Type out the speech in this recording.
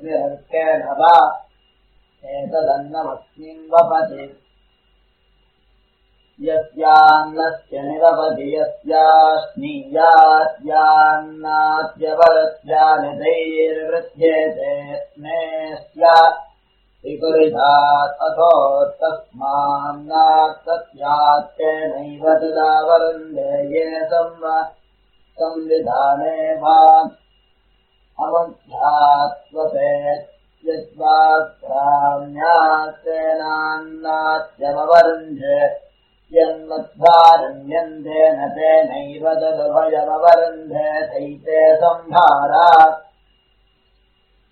निरर्केण वा एतदन्नमस्मिन् वपति यस्यान्नस्य निरवधि यस्यान्नाद्यवरस्यानिधैर्वृध्येते स्नेस्या विपरीतात् अथो तस्मान्नात्तस्यात्तेनैव तदावरुन्धे ये संविधाने वा अमुध्यात्वपेत् यद्वाक्राम्यात्तेनान्नात्यमवरुन्धे यन्मध्वारण्यन्तेन तेनैव तदुभयमवरुन्धे तैते संहारात्